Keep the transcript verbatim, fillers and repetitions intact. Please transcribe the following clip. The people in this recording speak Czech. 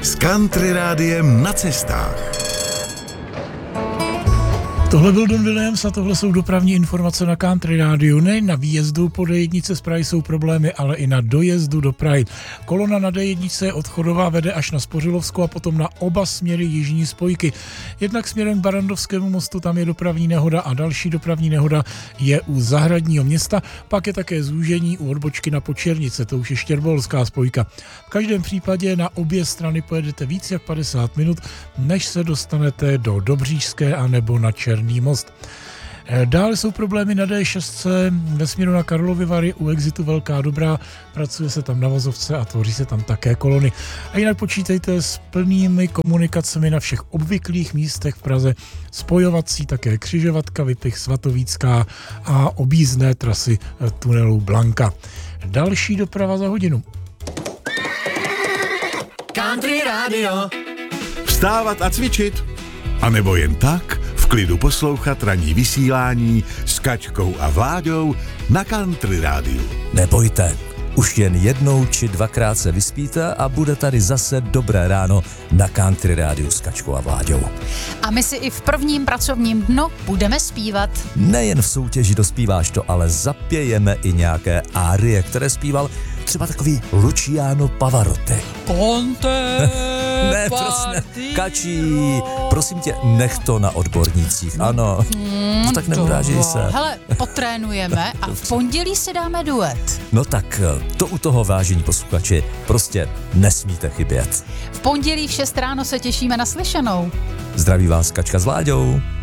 s Country Rádiem na cestách. Tohle byl Don Williams a tohle jsou dopravní informace na Country Rádiu. Ne na výjezdu po D jedna z Prahy jsou problémy, ale i na dojezdu do Prahy. Kolona na D jedna od Chodova vede až na Spořilovskou a potom na oba směry jižní spojky. Jednak směrem k Barrandovskému mostu, tam je dopravní nehoda a další dopravní nehoda je u Zahradního Města. Pak je také zúžení u odbočky na Počernice, to už je Štěrbolská spojka. V každém případě na obě strany pojedete víc jak padesát minut, než se dostanete do Dobříšské a nebo na Černý most. Dále jsou problémy na D šest ve směru na Karlovy Vary u exitu Velká Dobrá, pracuje se tam na vozovce a tvoří se tam také kolony. A jinak počítejte s plnými komunikacemi na všech obvyklých místech v Praze, spojovací také křižovatka Vypich Svatovícká a objízdné trasy tunelu Blanka. Další doprava za hodinu. Country Radio. Vstávat a cvičit? A nebo jen tak v klidu poslouchat ranní vysílání s Kačkou a Vláďou na Country Rádiu. Nebojte, už jen jednou či dvakrát se vyspíte a bude tady zase dobré ráno na Country Rádiu s Kačkou a Vláďou. A my si i v prvním pracovním dnu budeme zpívat. Nejen v soutěži Dospíváš to, ale zapějeme i nějaké árie, které zpíval třeba takový Luciano Pavarotti. Ponte Ne, prosím, Kačí, prosím tě, nech to na odbornících, ano. Hmm, no tak neurážej se. Hele, potrénujeme a v pondělí si dáme duet. No tak to u toho, vážení posluchači, prostě nesmíte chybět. V pondělí v šest ráno se těšíme na slyšenou. Zdraví vás Kačka s Vláďou.